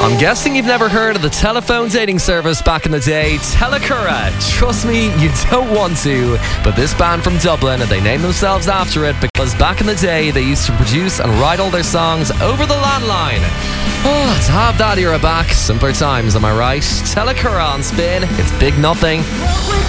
I'm guessing you've never heard of the telephone dating service back in the day, Telecura. Trust me, you don't want to. But this band from Dublin, they named themselves after it because back in the day they used to produce and write all their songs over the landline. Oh, to have that era back, simpler times, am I right? Telecura on Spin, it's Big Nothing.